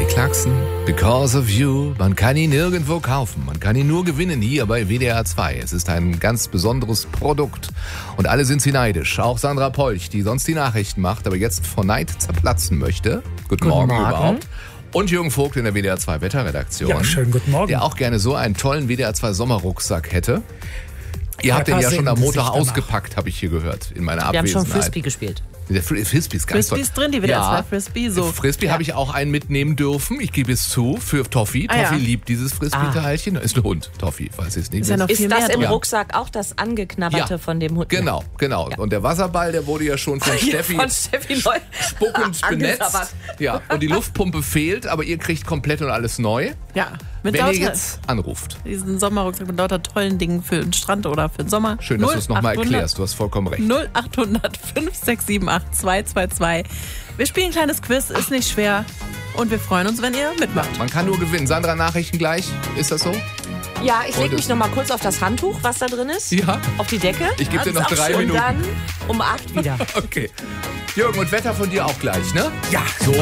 Clarkson, Because of You. Man kann ihn nirgendwo kaufen. Man kann ihn nur gewinnen hier bei WDR 2. Es ist ein ganz besonderes Produkt. Und alle sind sie neidisch. Auch Sandra Polch, die sonst die Nachrichten macht, aber jetzt vor Neid zerplatzen möchte. Guten Morgen überhaupt. Und Jürgen Vogt in der WDR 2 Wetterredaktion. Ja, schönen guten Morgen. Der auch gerne so einen tollen WDR 2 Sommerrucksack hätte. Ihr habt den ja schon am Montag ausgepackt, habe ich hier gehört, in meiner Abwesenheit. Wir haben schon Frisbee gespielt. Der Frisbee ist ganz toll. Frisbee ist drin, die WDR 2 Frisbee. So. Frisbee habe ich auch einen mitnehmen dürfen. Ich gebe es zu, für Toffi. Toffi liebt dieses Frisbee-Teilchen. Ist ein Hund, Toffi, falls ihr es nicht wisst. Ist das im Rucksack auch das Angeknabberte von dem Hund? Genau. Ja. Und der Wasserball, der wurde ja schon von Steffi spuckend benetzt. Ja, und die Luftpumpe fehlt, aber ihr kriegt komplett und alles neu. Ja. Wenn ihr jetzt anruft. Diesen Sommerrucksack mit lauter tollen Dingen für den Strand oder für den Sommer. Schön, dass du es nochmal erklärst. Du hast vollkommen recht. 0800 567 8222. Wir spielen ein kleines Quiz, ist nicht schwer. Und wir freuen uns, wenn ihr mitmacht. Ja, man kann nur gewinnen. Sandra, Nachrichten gleich. Ist das so? Ja, ich lege mich noch mal kurz auf das Handtuch, was da drin ist. Ja. Auf die Decke. Ich gebe dir noch 3 Minuten. Und dann um 8 wieder. Okay. Jürgen, und Wetter von dir auch gleich, ne? Ja. So.